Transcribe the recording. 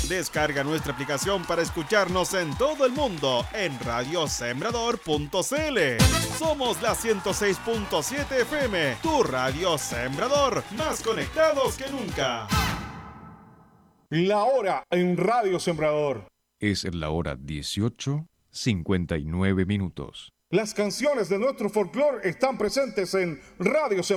Descarga nuestra aplicación para escucharnos en todo el mundo en radiosembrador.cl. Somos la 106.7 FM, tu radio Sembrador, más conectados que nunca. La hora en Radio Sembrador. Es la hora 18:59. Las canciones de nuestro folclore están presentes en Radio Sembrador.